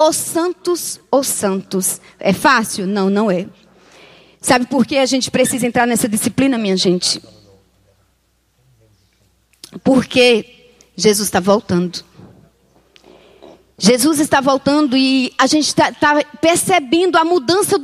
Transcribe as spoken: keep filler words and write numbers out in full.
os santos, os santos. É fácil? Não, não é. Sabe por que a gente precisa entrar nessa disciplina, minha gente? Porque Jesus está voltando. Jesus está voltando e a gente está tá percebendo a mudança do